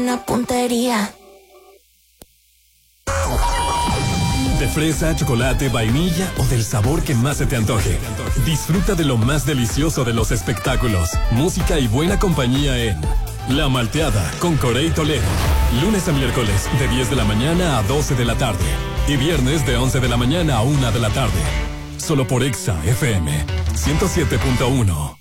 Una puntería. De fresa, chocolate, vainilla o del sabor que más se te antoje. Disfruta de lo más delicioso de los espectáculos, música y buena compañía en La Malteada con Corey Toledo. Lunes a miércoles de 10 de la mañana a 12 de la tarde. Y viernes de 11 de la mañana a 1 de la tarde. Solo por Exa FM 107.1.